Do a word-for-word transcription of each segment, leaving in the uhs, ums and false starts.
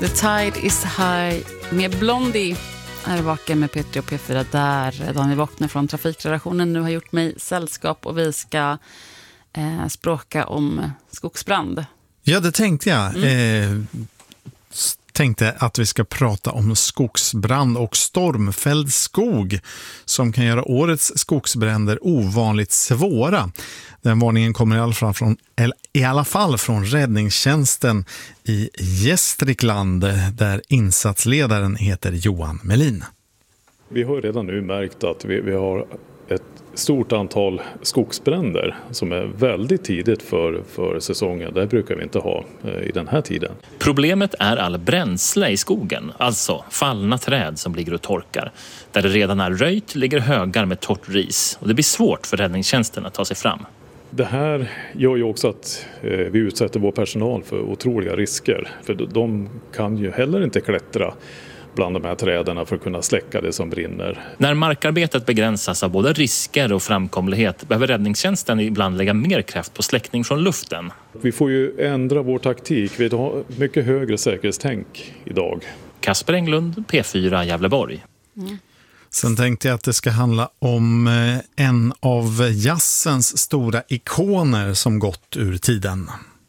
The Tide is High med Blondie är vaken med P tre och P fyra där Daniel Wockner från Trafikredaktionen nu har gjort mig sällskap och vi ska eh, språka om skogsbrand. Ja, det tänkte jag. Mm. Eh, tänkte att vi ska prata om skogsbrand och stormfälld skog som kan göra årets skogsbränder ovanligt svåra. Den varningen kommer i alla fall från, i alla fall från räddningstjänsten i Gästrikland där insatsledaren heter Johan Melin. Vi har redan nu märkt att vi, vi har ett stort antal skogsbränder som är väldigt tidigt för, för säsongen. Det brukar vi inte ha eh, i den här tiden. Problemet är all bränsle i skogen, alltså fallna träd som ligger och torkar. Där det redan är röjt ligger högar med torrt ris och det blir svårt för räddningstjänsten att ta sig fram. Det här gör ju också att eh, vi utsätter vår personal för otroliga risker. För de kan ju heller inte klättra bland de här träden för att kunna släcka det som brinner. När markarbetet begränsas av både risker och framkomlighet behöver räddningstjänsten ibland lägga mer kraft på släckning från luften. Vi får ju ändra vår taktik. Vi har mycket högre säkerhetstänk idag. Kasper Englund, P fyra Gävleborg. Mm. Sen tänkte jag att det ska handla om en av jazzens stora ikoner som gått ur tiden.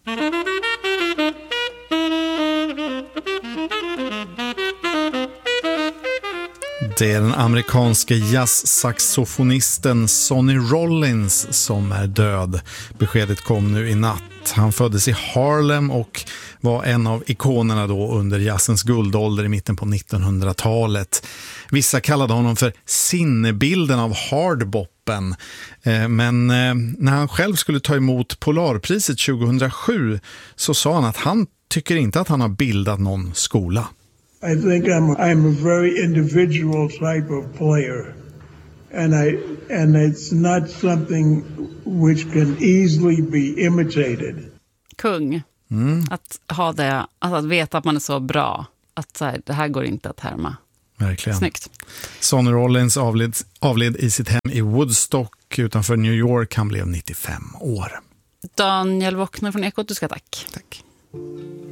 Det är den amerikanske jazzsaxofonisten Sonny Rollins som är död. Beskedet kom nu i natt. Han föddes i Harlem och var en av ikonerna då under jazzens guldålder i mitten på nittonhundratalet. Vissa kallade honom för sinnebilden av hardboppen. Men när han själv skulle ta emot Polarpriset tjugohundrasju så sa han att han tycker inte att han har bildat någon skola. I think I'm I'm a very individual type of player, and I and it's not something which can easily be imitated. Kung. Mm. Att ha det, alltså att veta att man är så bra att så här, det här går inte att härma. Verkligen. Snyggt. Sonny Rollins avled, avled i sitt hem i Woodstock utanför New York. Han blev nittiofem år. Daniel Wockner från Ekot, du ska tack. Tack.